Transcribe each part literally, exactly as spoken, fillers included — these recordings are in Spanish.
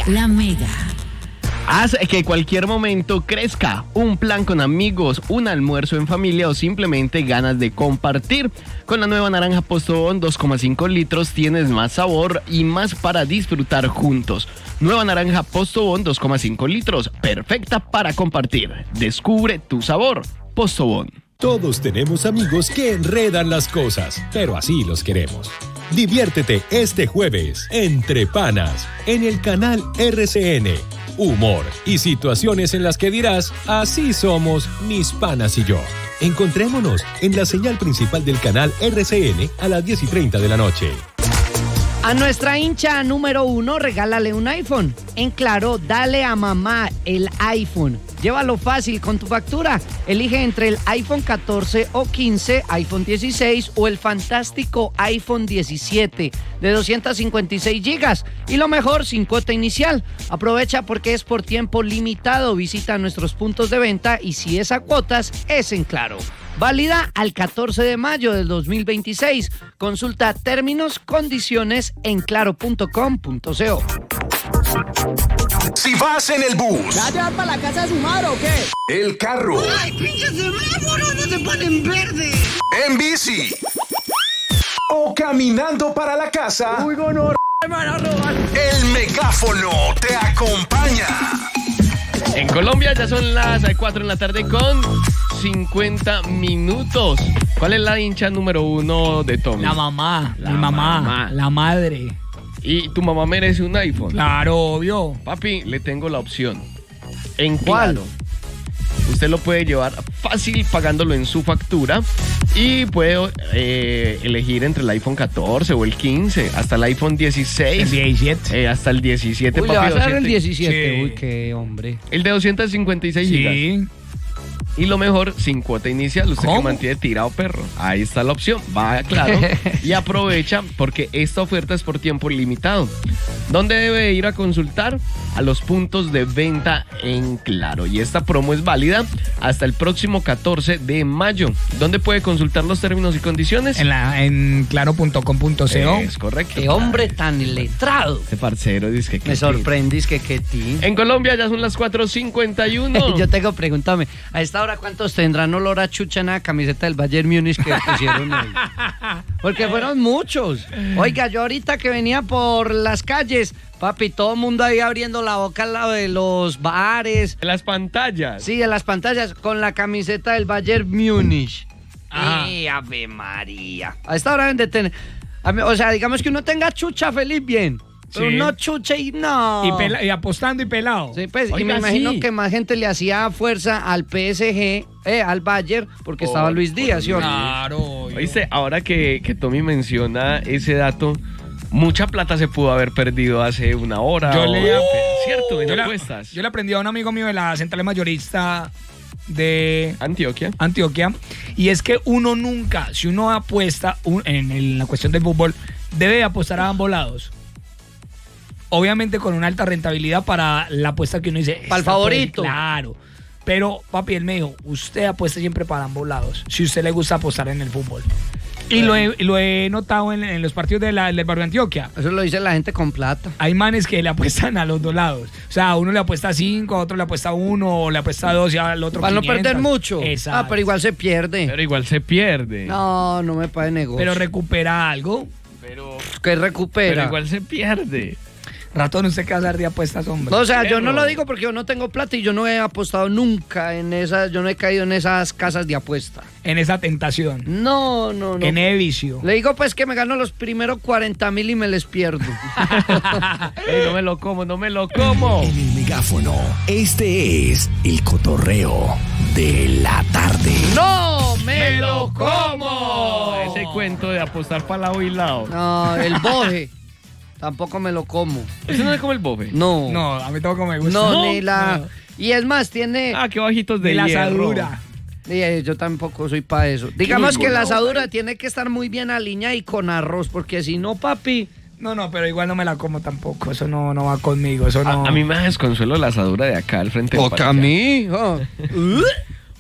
La Mega. Haz que cualquier momento crezca. Un plan con amigos, un almuerzo en familia o simplemente ganas de compartir. Con la nueva naranja Postobón dos coma cinco litros tienes más sabor y más para disfrutar juntos. Nueva naranja Postobón dos coma cinco litros, perfecta para compartir. Descubre tu sabor. Postobón. Todos tenemos amigos que enredan las cosas, pero así los queremos. Diviértete este jueves, Entre Panas, en el canal R C N. Humor y situaciones en las que dirás, así somos mis panas y yo. Encontrémonos en la señal principal del canal R C N a las diez y treinta de la noche. A nuestra hincha número uno, regálale un iPhone. En Claro, dale a mamá el iPhone. Llévalo fácil con tu factura. Elige entre el iPhone catorce o quince, iPhone dieciséis o el fantástico iPhone diecisiete de doscientos cincuenta y seis gigas. Y lo mejor, sin cuota inicial. Aprovecha porque es por tiempo limitado. Visita nuestros puntos de venta y si es a cuotas, es en Claro. Válida al catorce de mayo del dos mil veintiséis. Consulta términos, condiciones en claro punto com punto co. Si vas en el bus, ¿ya te vas para la casa de su madre o qué? el carro, ¡Ay, pinches semáforos, no se ponen verde! en bici o caminando para la casa, ¡Uy, no, me van a robar! el megáfono te acompaña. En Colombia ya son las cuatro de la tarde con cincuenta minutos. ¿Cuál es la hincha número uno de Tommy? La mamá, La mi mamá, mamá. la madre. ¿Y tu mamá merece un iPhone? Claro, obvio. Papi, le tengo la opción. ¿En ¿Cuál? Claro. Usted lo puede llevar fácil pagándolo en su factura y puede eh, elegir entre el iPhone catorce o el quince, hasta el iPhone dieciséis. El diecisiete. Eh, hasta el diecisiete, Uy, papi. ¿le vas a dar el doscientos diecisiete? Sí. Uy, qué hombre. El de doscientos cincuenta y seis gigas. Sí. Y lo mejor, sin cuota inicial, usted ¿Cómo? que mantiene tirado perro. Ahí está la opción. Va, claro. Y aprovecha porque esta oferta es por tiempo limitado. ¿Dónde debe ir a consultar? A los puntos de venta en Claro. Y esta promo es válida hasta el próximo catorce de mayo. ¿Dónde puede consultar los términos y condiciones? En, la, en claro punto com punto co. Es correcto. Qué hombre tan letrado. Este parcero dice que... Me sorprendís que que ti. En Colombia ya son las cuatro cincuenta y uno. Yo tengo, pregúntame, a esta hora ¿cuántos tendrán olor a chucha en la camiseta del Bayern Múnich que pusieron hoy? Porque fueron muchos. Oiga, yo ahorita que venía por las calles, papi, todo el mundo ahí abriendo la boca al lado de los bares. En las pantallas. Sí, en las pantallas, con la camiseta del Bayern Múnich. Ajá. ¡Y Ave María! A esta hora deben de tener... a mí, o sea, digamos que uno tenga chucha feliz bien. Pero Sí. no chucha y no. Y, pela- y apostando y pelado. Sí, pues, y Oiga, me imagino sí. que más gente le hacía fuerza al P S G, eh, al Bayern, porque Por- estaba Luis por Díaz, ¿sí o no? Claro. obvio. Oíste, ahora que, que Tommy menciona ese dato, mucha plata se pudo haber perdido hace una hora. Yo o- le- ¿Cierto? En Yo le, apuestas. yo le aprendí a un amigo mío de la central mayorista de Antioquia. Antioquia, y es que uno nunca, si uno apuesta un- en, el- la cuestión del fútbol, debe apostar a ambos lados. Obviamente con una alta rentabilidad para la apuesta que uno dice. Para el esta favorito. puede- Claro. Pero, papi, él me dijo, usted apuesta siempre para ambos lados, si a usted le gusta apostar en el fútbol. Y lo he, lo he notado en, en los partidos de la, del barrio Antioquia. Eso lo dice la gente con plata. Hay manes que le apuestan a los dos lados. O sea, a uno le apuesta cinco, a otro le apuesta uno, o le apuesta dos y al otro Para no quinientos. perder mucho. Exacto. Ah, pero igual se pierde. Pero igual se pierde. No, no me pague negocio. Pero recupera algo. Pero, que recupera. pero igual se pierde. Ratón, usted que va a hacer de apuestas, hombre. No, o sea, yo no Perro. lo digo porque yo no tengo plata y yo no he apostado nunca en esas, yo no he caído en esas casas de apuesta. En esa tentación. No, no, no. En ese vicio. Le digo pues que me gano los primeros cuarenta mil y me les pierdo. Ey, no me lo como, no me lo como. En el megáfono, este es el cotorreo de la tarde. ¡No me lo como! Ese cuento de apostar para lado y lado. No, el boje. Tampoco me lo como. ¿Eso no es como el bofe? No. No, a mí tampoco me gusta. No, ¿No? ni la... Y es más, tiene... Ah, qué bajitos de De la hierro. asadura. Eh, Yo tampoco soy para eso. Digamos que la rico, asadura tiene que estar muy bien aliñada y con arroz, porque si no, papi... No, no, pero igual no me la como tampoco. Eso no, no va conmigo. Eso no. A, a mí me da desconsuelo la asadura de acá al frente del Porque a mí... oh.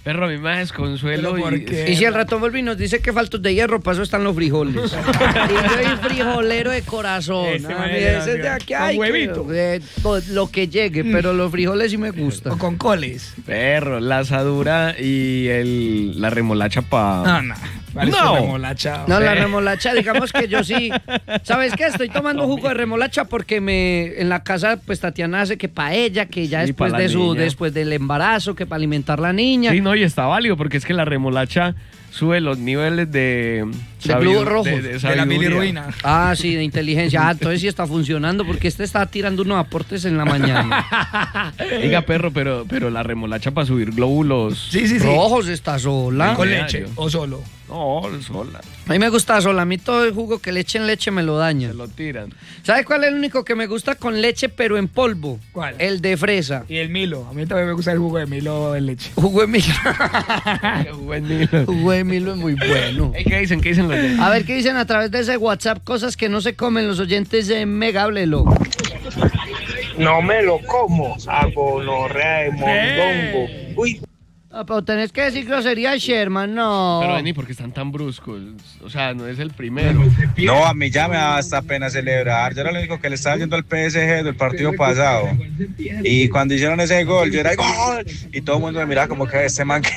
Perro, a mí me da desconsuelo. ¿Pero por y, qué? Y si el ratón vuelve y nos dice que faltos de hierro, para eso están los frijoles. Y yo soy frijolero de corazón. Este ¿no? man Y es ese de de aquí, con ay, huevito. que- eh, to- lo que llegue, pero los frijoles sí me gustan. O con coles. Perro, la asadura y el, la remolacha pa... No, no. Parece No. remolacha. No, la remolacha, digamos que yo sí. ¿Sabes qué? Estoy tomando jugo de remolacha porque me en la casa, pues Tatiana hace que paella, que ya Sí, después pa' la de su, niña. después del embarazo, que para alimentar la niña. Sí, no, y está válido porque es que la remolacha sube los niveles de... De sabidu- globos rojos. de- de De la sabiduría. bilirruina. Ah, sí, de inteligencia. Ah, entonces sí está funcionando porque este está tirando unos aportes en la mañana. Oiga, perro, pero, pero la remolacha para subir glóbulos... Sí, sí, sí. Rojos está sola. Con Mira, leche yo. o solo. No, sola. A mí me gusta sola. A mí todo el jugo que le echen leche me lo daña. Se lo tiran. ¿Sabes cuál es el único que me gusta con leche pero en polvo? ¿Cuál? El de fresa. Y el Milo. A mí también me gusta el jugo de Milo en leche. Jugo de Milo. Qué juvenil. Jugo de Milo es muy bueno. Ey, ¿qué dicen? ¿Qué dicen los oyentes? A ver qué dicen a través de ese WhatsApp, cosas que no se comen los oyentes de Mega, háblelo. No me lo como, a gonorrea de mondongo. Uy, Ah, pero tenés que decir grosería, Sherman, no. Pero vení, porque están tan bruscos. O sea, no es el primero. No, a mí ya me da hasta pena celebrar. Yo era el único que le estaba yendo al P S G del partido pasado. Y cuando hicieron ese gol, yo era ¡gol! Y todo el mundo me miraba como que este man que...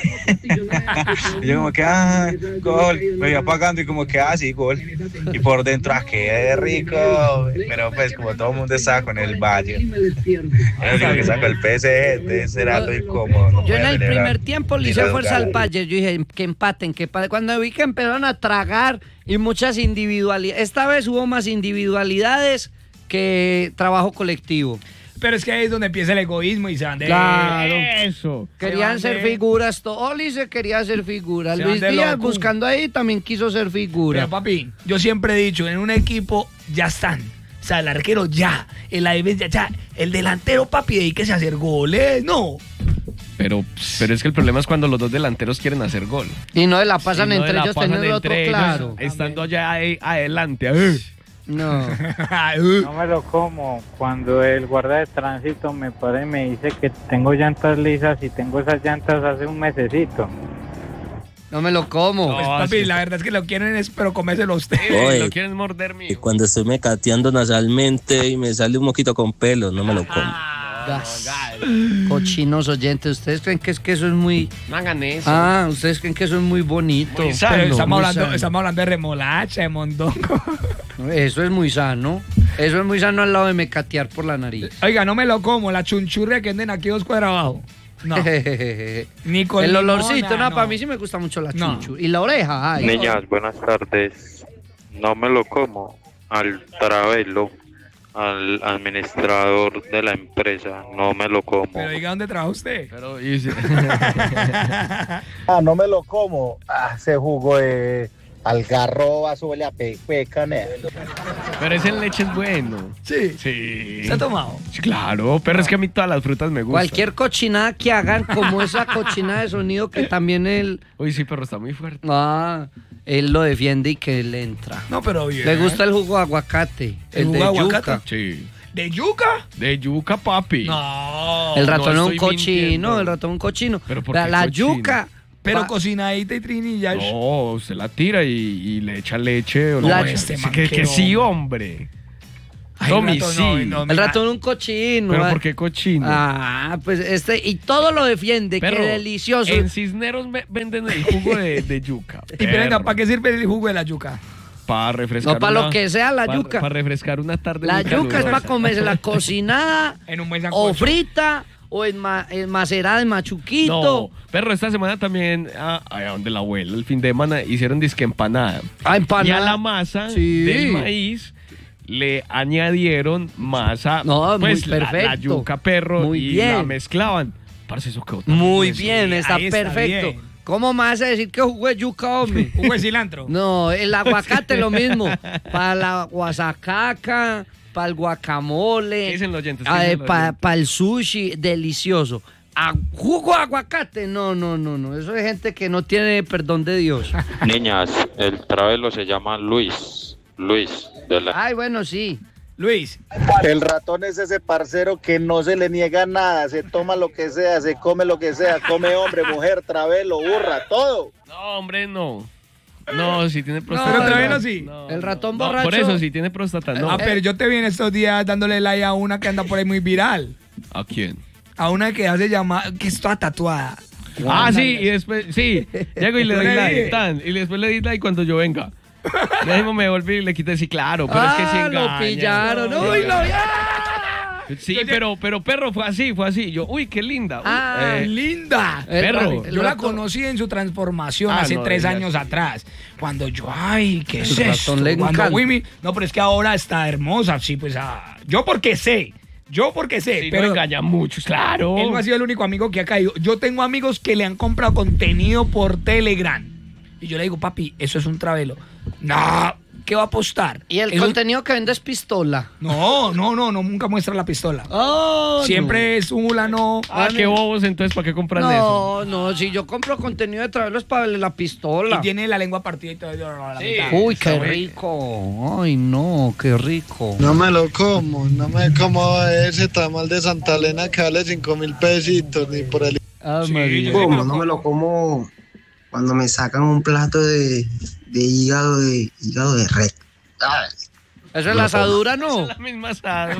Y yo como que, ah, gol. Me iba apagando y como que, ah, sí, gol. Y por dentro, ah, qué rico. Pero pues como todo el mundo estaba con el Valle. Era el único que sacó el P S G, entonces era algo incómodo. No Yo en podía el celebrar. primer tiempo le Ni hice la fuerza al educar. Bayern. Yo dije que empaten, que empaten. Cuando vi que empezaron a tragar y muchas individualidades. Esta vez hubo más individualidades que trabajo colectivo. Pero es que ahí es donde empieza el egoísmo y se van de... Claro. Eso. Querían van ser de- figuras. to- Oli se quería ser figura. Se van Luis de Díaz loco. buscando ahí también quiso ser figura. Pero papi, yo siempre he dicho, en un equipo ya están. O sea, el arquero ya, el la defensa ya, el delantero, papi, dedíquese a hacer goles. No. Pero, pero es que el problema es cuando los dos delanteros quieren hacer gol. Y no la pasan Y no entre la ellos pasan teniendo el otro entre ellos, claro. Estando allá ahí adelante. ¡ay! No. No me lo como. Cuando el guarda de tránsito me para y me dice que tengo llantas lisas y tengo esas llantas hace un mesecito. No me lo como. Pues, No, papi, sí. la verdad es que lo quieren es, pero comérselo usted. Ey, Oye. lo quieren morder Y mío. cuando estoy mecateando nasalmente y me sale un moquito con pelo, no me lo como. Gas. Cochinos oyentes, ¿ustedes creen que es que eso es muy... No hagan eso. Ah, ¿ustedes creen que eso es muy bonito? Muy sano. Pero estamos muy hablando, sano. estamos hablando de remolacha, de mondongo. Eso es muy sano. Eso es muy sano al lado de mecatear por la nariz. Oiga, no me lo como, la chunchurria que venden aquí dos cuadras abajo. No. Ni con El limón, olorcito, nada, no, para mí sí me gusta mucho la No. chunchu. Y la oreja, ay. Niñas, buenas tardes. No me lo como al Travelo, al administrador de la empresa. No me lo como. Pero diga dónde trabaja usted. Pero, y- ah, no me lo como. Ah, ese jugo de algarroba, suele a pepe, canela. pero ese en leche es bueno. Sí. Sí. ¿Se ha tomado? Sí, claro, pero es que a mí todas las frutas me gustan. Cualquier cochinada que hagan, como esa cochinada de sonido que también él... Uy, sí, pero está muy fuerte. Ah, él lo defiende y que le entra. No, pero bien. Le gusta el jugo de aguacate, ¿El el, jugo de de aguacate? yuca. Sí. ¿De yuca? De yuca, papi. No. El ratón no es un estoy cochino, mintiendo. el ratón es un cochino. ¿Pero por la qué la cochino? yuca... Pero pa- cocinadita y trinilla. No, usted la tira y, y le echa leche. O La- no, este sí, man que, que que no. sí, hombre. Ay, Tommy, ratón, sí. no, no, el mira. ratón es un cochino. Pero ah. ¿por qué cochino? Ah, pues este, y todo lo defiende, Perro, qué delicioso. En Cisneros ve- venden el jugo de, de yuca. Y pero venga, ¿para qué sirve el jugo de la yuca? Para refrescar. No, para una- lo que sea la pa- yuca. Para refrescar una tarde. La muy yuca es calurosa. para comerse la cocinada En un buen o sancocho. frita o en, ma- en macerada en machuquito. No, perro, esta semana también, ah, allá donde la abuela, el fin de semana, hicieron disque empanada. Ah, empanada. Y a la masa Sí. del maíz le añadieron masa, No, muy pues, la- La, perfecto. yuca, perro, Muy y bien. la mezclaban. Parce, eso quedó tan Muy bueno. bien, está ahí está perfecto. bien. ¿Cómo me vas a decir que jugo de yuca, hombre? Jugo de cilantro. No, el aguacate lo mismo. Para la guasacaca, para el guacamole. ¿Qué dicen los oyentes? ¿Qué dicen los Para oyentes? el sushi, delicioso. A- jugo de aguacate, no, no, no, no. Eso es gente que no tiene perdón de Dios. Niñas, el Travelo se llama Luis. Luis. De la... Ay, bueno, sí. Luis. El ratón es ese parcero que no se le niega nada, se toma lo que sea, se come lo que sea, come hombre, mujer, travelo, burra, todo. No, hombre, no. No, si tiene próstata. Pero Travelo sí. No, el ratón no, borracho. por eso, si tiene próstata, no. Ah, pero yo te vi en estos días dándole like a una que anda por ahí muy viral. ¿A quién? A una que hace llamar, que está tatuada. Ah, sí, y después, sí, llego y le doy Yo le like, dije. tan, y después le di like cuando yo venga. Le mismo me volví y le quité, sí, claro, pero es que sí Ah, engaña. lo pillaron. No, Uy, lo Sí, pero, pero perro fue así, fue así. Yo, uy, qué linda. Uy, Ah, eh, linda. Perro. Yo la conocí en su transformación Ah, hace no, tres ella años sí. atrás. Cuando yo, ay, ¿qué es El esto? ratón le Cuando encanta. Wimi- no, pero es que ahora está hermosa, sí, pues, ah, yo porque sé. Yo porque sé, sí, pero no engaña mucho, claro. él no ha sido el único amigo que ha caído. Yo tengo amigos que le han comprado contenido por Telegram. Y yo le digo, papi, eso es un travelo. No, ¿qué va a apostar? Y el Eso- contenido que vende es pistola. No, no, no, no, nunca muestra la pistola. Oh, Siempre es un fulano. Ah, qué bobos, entonces, ¿para qué compran eso? No, no, si yo compro contenido de Travelo es para verle la pistola. Y tiene la lengua partida y todo. La Sí. mitad. Uy, qué Está rico. Ay, no, qué rico. No me lo como, no me como ese tamal de Santa Elena que vale cinco mil pesitos, ni por el... Ah, Sí, María. yo sí me ¿Cómo? lo No como. me lo como cuando me sacan un plato de, de hígado de hígado de red. Ay, Eso es la asadura, ¿no? Es la misma asado.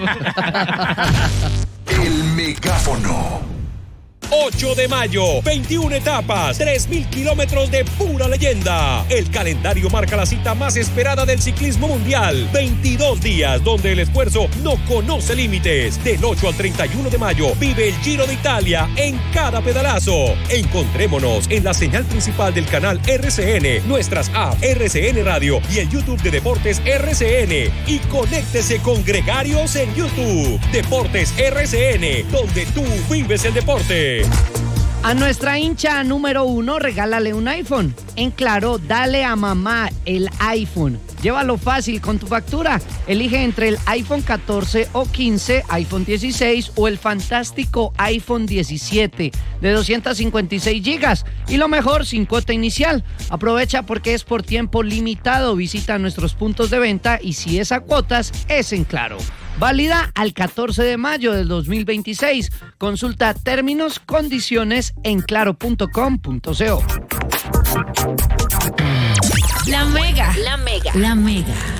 El megáfono. ocho de mayo, veintiuna etapas, tres mil kilómetros de pura leyenda. El calendario marca la cita más esperada del ciclismo mundial. veintidós días donde el esfuerzo no conoce límites. Del ocho al treinta y uno de mayo vive el Giro de Italia en cada pedalazo. Encontrémonos en la señal principal del canal R C N, nuestras apps R C N Radio y el YouTube de Deportes R C N. Y conéctese con Gregarios en YouTube. Deportes R C N, donde tú vives el deporte. A nuestra hincha número uno, regálale un iPhone. En Claro, dale a mamá el iPhone. Llévalo fácil con tu factura. Elige entre el iPhone catorce o quince, iPhone dieciséis o el fantástico iPhone diecisiete de doscientos cincuenta y seis gigas. Y lo mejor, sin cuota inicial. Aprovecha porque es por tiempo limitado. Visita nuestros puntos de venta y si es a cuotas, es en Claro. Válida al catorce de mayo del dos mil veintiséis. Consulta términos, condiciones en claro punto com punto co. La Mega. La Mega. La Mega.